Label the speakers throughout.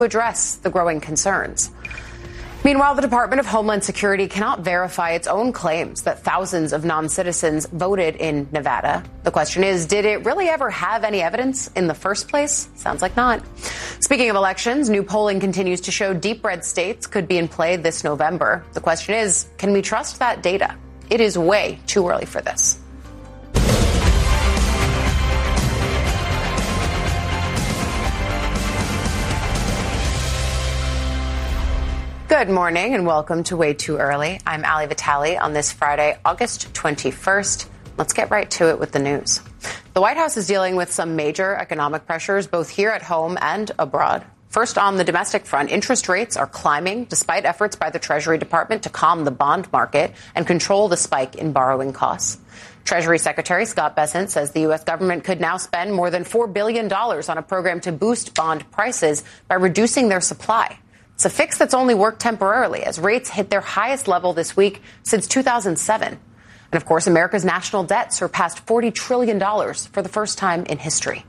Speaker 1: address the growing concerns. Meanwhile, the Department of Homeland Security cannot verify its own claims that thousands of non-citizens voted in Nevada. The question is, did it really ever have any evidence in the first place? Sounds like not. Speaking of elections, new polling continues to show deep red states could be in play this November. The question is, can we trust that data? It is way too early for this. Good morning and welcome to Way Too Early. I'm Ali Vitale on this Friday, August 21st. Let's get right to it with the news. The White House is dealing with some major economic pressures, both here at home and abroad. First, on the domestic front, interest rates are climbing despite efforts by the Treasury Department to calm the bond market and control the spike in borrowing costs. Treasury Secretary Scott Bessent says the U.S. government could now spend more than $4 billion on a program to boost bond prices by reducing their supply. It's a fix that's only worked temporarily as rates hit their highest level this week since 2007. And of course, America's national debt surpassed $40 trillion for the first time in history.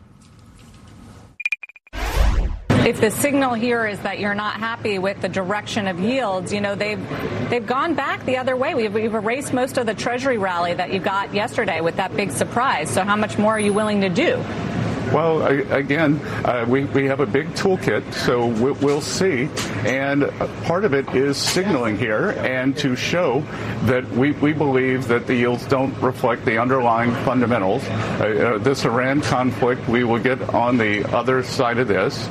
Speaker 2: If the signal here is that you're not happy with the direction of yields, they've gone back the other way. We've erased most of the Treasury rally that you got yesterday with that big surprise. So how much more are you willing to do?
Speaker 3: Well, again, we have a big toolkit, so we'll see. And part of it is signaling here and to show that we believe that the yields don't reflect the underlying fundamentals. This Iran conflict, we will get on the other side of this.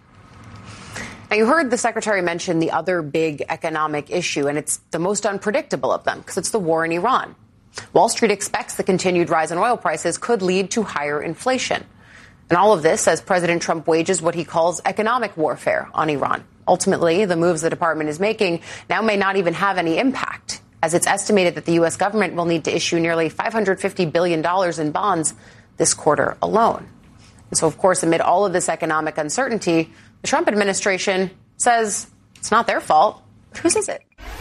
Speaker 1: Now, you heard the secretary mention the other big economic issue, and it's the most unpredictable of them because it's the war in Iran. Wall Street expects the continued rise in oil prices could lead to higher inflation. And all of this as President Trump wages what he calls economic warfare on Iran. Ultimately, the moves the department is making now may not even have any impact, as it's estimated that the U.S. government will need to issue nearly $550 billion in bonds this quarter alone. And so, of course, amid all of this economic uncertainty, the Trump administration says it's not their fault. Whose is it?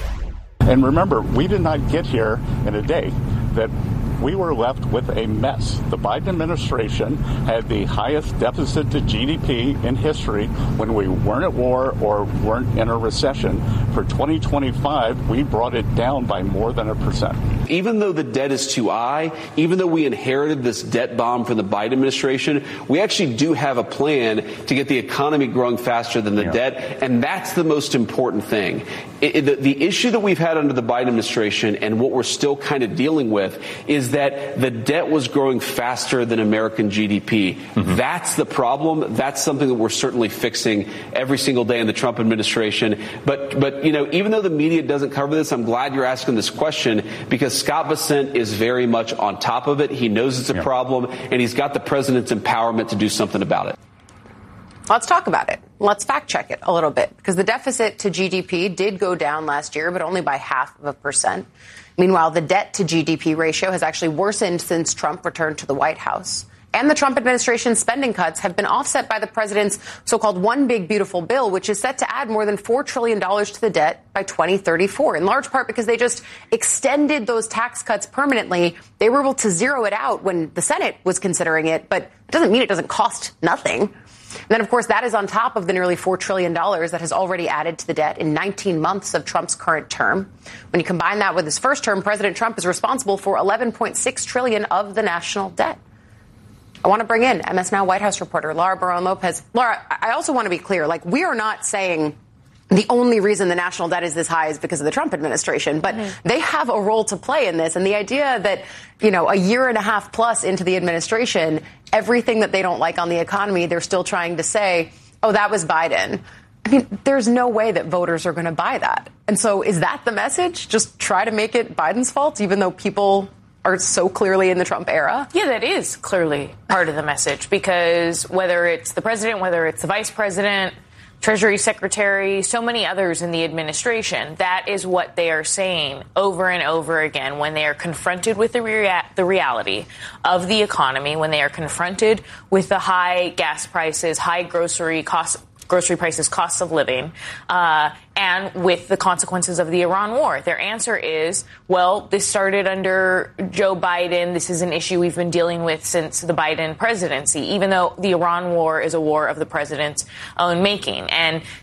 Speaker 3: And remember, we did not get here in a day. That we were left with a mess. The Biden administration had the highest deficit to GDP in history when we weren't at war or weren't in a recession. For 2025, we brought it down by more than 1%.
Speaker 4: Even though the debt is too high, even though we inherited this debt bomb from the Biden administration, we actually do have a plan to get the economy growing faster than the debt. And that's the most important thing. The issue that we've had under the Biden administration and what we're still kind of dealing with is that the debt was growing faster than American GDP. Mm-hmm. That's the problem. That's something that we're certainly fixing every single day in the Trump administration. But even though the media doesn't cover this, I'm glad you're asking this question because Scott Bessent is very much on top of it. He knows it's a problem, and he's got the president's empowerment to do something about it.
Speaker 1: Let's talk about it. Let's fact check it a little bit because the deficit to GDP did go down last year, but only by 0.5%. Meanwhile, the debt to GDP ratio has actually worsened since Trump returned to the White House. And the Trump administration's spending cuts have been offset by the president's so-called One Big Beautiful Bill, which is set to add more than $4 trillion to the debt by 2034, in large part because they just extended those tax cuts permanently. They were able to zero it out when the Senate was considering it, but it doesn't mean it doesn't cost nothing. And then, of course, that is on top of the nearly $4 trillion that has already added to the debt in 19 months of Trump's current term. When you combine that with his first term, President Trump is responsible for $11.6 trillion of the national debt. I want to bring in MS Now White House reporter Laura Barron-Lopez. Laura, I also want to be clear, we are not saying the only reason the national debt is this high is because of the Trump administration, but they have a role to play in this. And the idea that, a year and a half plus into the administration, everything that they don't like on the economy, they're still trying to say, oh, that was Biden. I mean, there's no way that voters are going to buy that. And so is that the message? Just try to make it Biden's fault, even though people are so clearly in the Trump era?
Speaker 5: Yeah, that is clearly part of the message, because whether it's the president, whether it's the vice president, Treasury Secretary, so many others in the administration, that is what they are saying over and over again when they are confronted with the reality of the economy, when they are confronted with the high gas prices, high grocery grocery prices, costs of living, and with the consequences of the Iran war. Their answer is, well, this started under Joe Biden. This is an issue we've been dealing with since the Biden presidency, even though the Iran war is a war of the president's own making. And